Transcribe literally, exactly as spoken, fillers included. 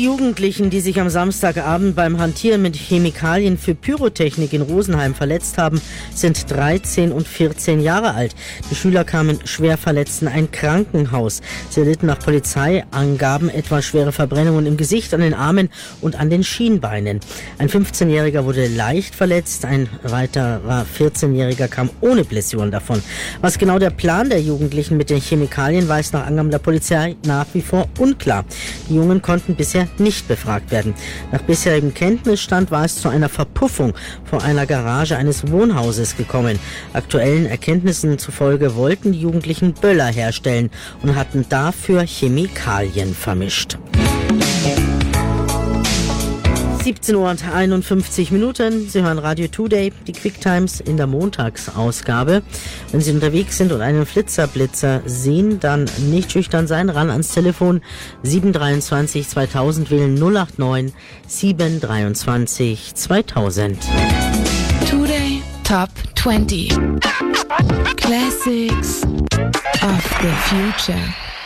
Jugendlichen, die sich am Samstagabend beim Hantieren mit Chemikalien für Pyrotechnik in Rosenheim verletzt haben, sind dreizehn und vierzehn Jahre alt. Die Schüler kamen schwer verletzt in ein Krankenhaus. Sie erlitten nach Polizeiangaben etwa schwere Verbrennungen im Gesicht, an den Armen und an den Schienbeinen. Ein fünfzehnjähriger wurde leicht verletzt, ein weiterer vierzehnjähriger kam ohne Blessuren davon. Was genau der Plan der Jugendlichen mit den Chemikalien war, ist nach Angaben der Polizei nach wie vor unklar. Die Jungen konnten bisher nicht befragt werden. Nach bisherigem Kenntnisstand war es zu einer Verpuffung vor einer Garage eines Wohnhauses gekommen. Aktuellen Erkenntnissen zufolge wollten die Jugendlichen Böller herstellen und hatten dafür Chemikalien vermischt. siebzehn Uhr und einundfünfzig Minuten. Sie hören Radio Today, die Quicktimes in der Montagsausgabe. Wenn Sie unterwegs sind und einen Flitzerblitzer sehen, dann nicht schüchtern sein, ran ans Telefon sieben drei zwei zweitausend wählen null acht neun sieben drei zwei zweitausend. Today Top zwanzig Classics of the Future.